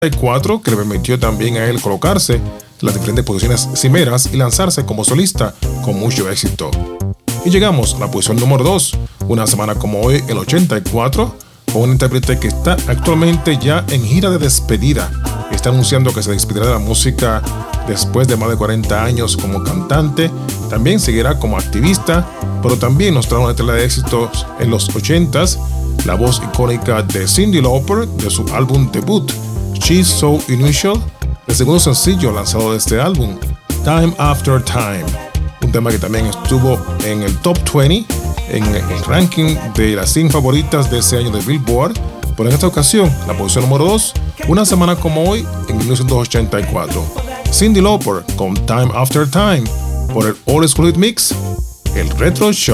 1984, que le permitió también a él colocarse en las diferentes posiciones cimeras y lanzarse como solista con mucho éxito. Y llegamos a la posición número 2, una semana como hoy, el 84, con un intérprete que está actualmente ya en gira de despedida. Está anunciando que se despedirá de la música después de más de 40 años como cantante. También seguirá como activista, pero también nos trae una tela de éxitos en los 80s, la voz icónica de Cyndi Lauper de su álbum debut She's So Unusual, el segundo sencillo lanzado de este álbum, Time After Time, un tema que también estuvo en el Top 20 en el ranking de las 100 favoritas de ese año de Billboard, pero en esta ocasión la posición número 2, una semana como hoy en 1984. Cyndi Lauper con Time After Time por el All Exclusive Mix, el Retro Show.